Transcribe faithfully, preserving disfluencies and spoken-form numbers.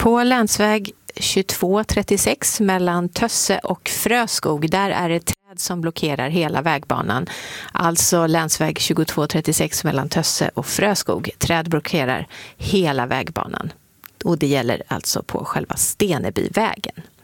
På länsväg tjugotvå trettiosex mellan Tösse och Fröskog, där är det träd som blockerar hela vägbanan. Alltså länsväg tjugotvå trettiosex mellan Tösse och Fröskog. Träd blockerar hela vägbanan. Och det gäller alltså på själva Stenebyvägen.